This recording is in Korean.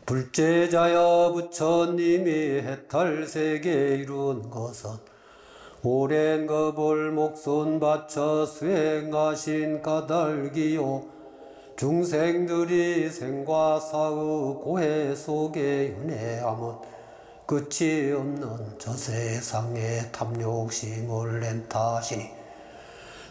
불제자여 부처님이 해탈세계 이룬 것은 오랜 겁을 목손 바쳐 수행하신 까닭이요 중생들이 생과 사의 고해 속에 윤회함은 끝이 없는 저 세상에 탐욕심을 낸 탓이니